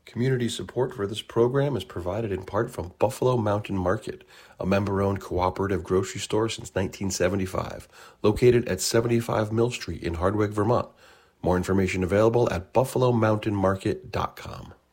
Community support for this program is provided in part from Buffalo Mountain Market, a member-owned cooperative grocery store since 1975, located at 75 Mill Street in Hardwick, Vermont. More information available at buffalomountainmarket.com.